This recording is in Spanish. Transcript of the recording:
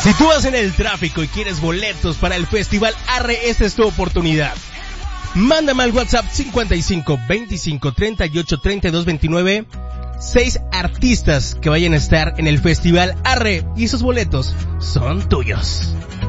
Si tú vas en el tráfico y quieres boletos para el Festival Arre, esta es tu oportunidad. Mándame al WhatsApp 55 25 38 32 29 6 artistas que vayan a estar en el Festival Arre y esos boletos son tuyos.